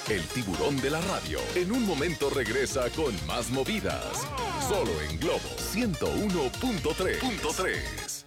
el tiburón de la radio. En un momento regresa con más movidas. Solo en Globo 101.3.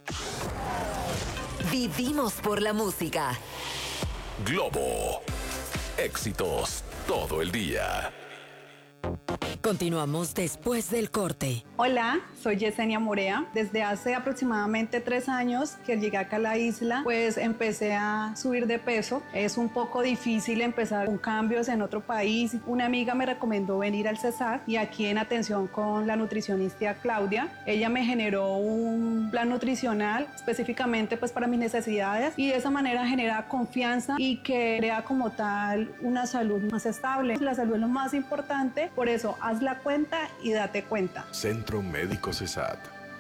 Vivimos por la música. Globo. Éxitos todo el día. Continuamos después del corte. Hola, soy Yesenia Morea. Desde hace aproximadamente 3 años que llegué acá a la isla, pues empecé a subir de peso. Es un poco difícil empezar con cambios en otro país. Una amiga me recomendó venir al Cesar y aquí en atención con la nutricionista Claudia, ella me generó un plan nutricional específicamente pues para mis necesidades y de esa manera genera confianza y que crea como tal una salud más estable. La salud es lo más importante, por eso haz la cuenta y date cuenta. Centro Médico CESAT.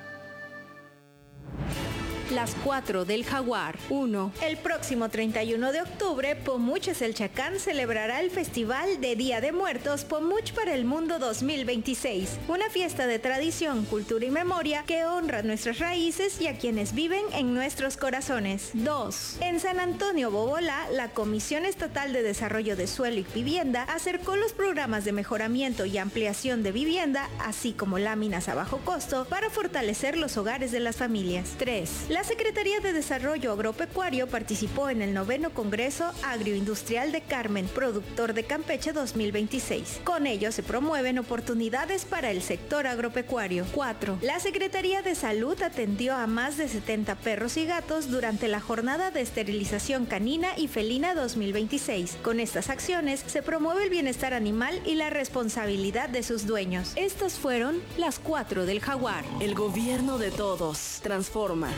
Las 4 del Jaguar. 1. El próximo 31 de octubre, Pomuch Eselchacán celebrará el Festival de Día de Muertos Pomuch para el Mundo 2026. Una fiesta de tradición, cultura y memoria que honra nuestras raíces y a quienes viven en nuestros corazones. 2. En San Antonio Bobolá, la Comisión Estatal de Desarrollo de Suelo y Vivienda acercó los programas de mejoramiento y ampliación de vivienda, así como láminas a bajo costo, para fortalecer los hogares de las familias. 3. La Secretaría de Desarrollo Agropecuario participó en el 9º Congreso Agroindustrial de Carmen, Productor de Campeche 2026. Con ello se promueven oportunidades para el sector agropecuario. 4. La Secretaría de Salud atendió a más de 70 perros y gatos durante la jornada de esterilización canina y felina 2026. Con estas acciones se promueve el bienestar animal y la responsabilidad de sus dueños. Estas fueron las 4 del Jaguar. El gobierno de todos transforma.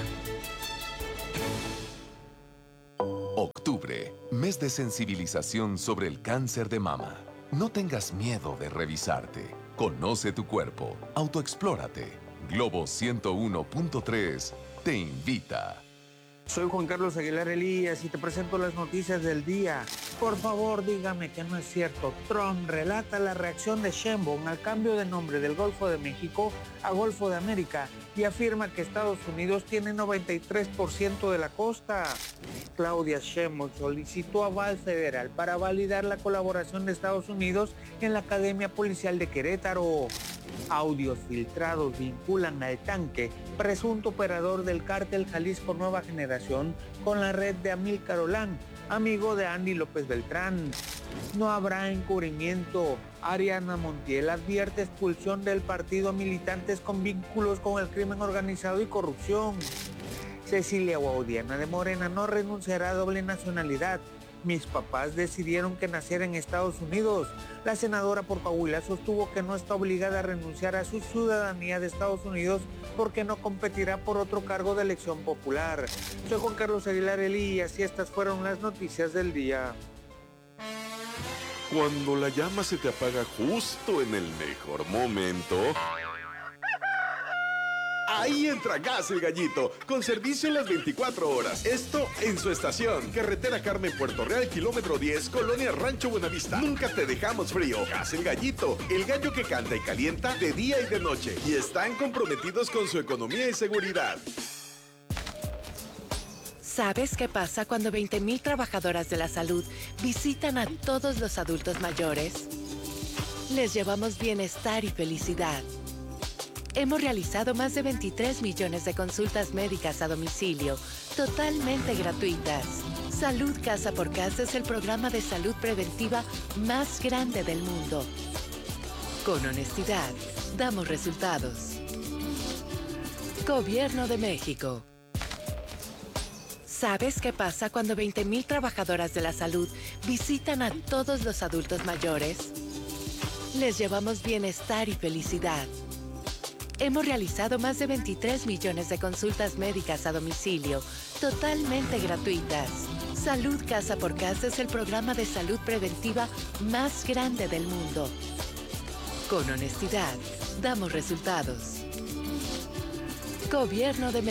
Octubre, mes de sensibilización sobre el cáncer de mama. No tengas miedo de revisarte. Conoce tu cuerpo. Autoexplórate. Globo 101.3 te invita. Soy Juan Carlos Aguilar Elías y te presento las noticias del día. Por favor, dígame que no es cierto. Trump relata la reacción de Sheinbaum al cambio de nombre del Golfo de México a Golfo de América y afirma que Estados Unidos tiene 93% de la costa. Claudia Sheinbaum solicitó aval federal para validar la colaboración de Estados Unidos en la Academia Policial de Querétaro. Audios filtrados vinculan al Tanque, presunto operador del cártel Jalisco Nueva Generación, con la red de Amílcar Olán, amigo de Andy López Beltrán. No habrá encubrimiento. Ariana Montiel advierte expulsión del partido a militantes con vínculos con el crimen organizado y corrupción. Cecilia Guaudiana de Morena no renunciará a doble nacionalidad. Mis papás decidieron que naciera en Estados Unidos. La senadora por Coahuila sostuvo que no está obligada a renunciar a su ciudadanía de Estados Unidos porque no competirá por otro cargo de elección popular. Soy Juan Carlos Aguilar Elías y estas fueron las noticias del día. Cuando la llama se te apaga justo en el mejor momento, ahí entra Gas El Gallito, con servicio en las 24 horas. Esto en su estación. Carretera Carmen Puerto Real, kilómetro 10, Colonia Rancho Buenavista. Nunca te dejamos frío. Gas El Gallito, el gallo que canta y calienta de día y de noche. Y están comprometidos con su economía y seguridad. ¿Sabes qué pasa cuando 20,000 trabajadoras de la salud visitan a todos los adultos mayores? Les llevamos bienestar y felicidad. Hemos realizado más de 23 millones de consultas médicas a domicilio, totalmente gratuitas. Salud Casa por Casa es el programa de salud preventiva más grande del mundo. Con honestidad, damos resultados. Gobierno de México. ¿Sabes qué pasa cuando 20,000 trabajadoras de la salud visitan a todos los adultos mayores? Les llevamos bienestar y felicidad. Hemos realizado más de 23 millones de consultas médicas a domicilio, totalmente gratuitas. Salud Casa por Casa es el programa de salud preventiva más grande del mundo. Con honestidad, damos resultados. Gobierno de México.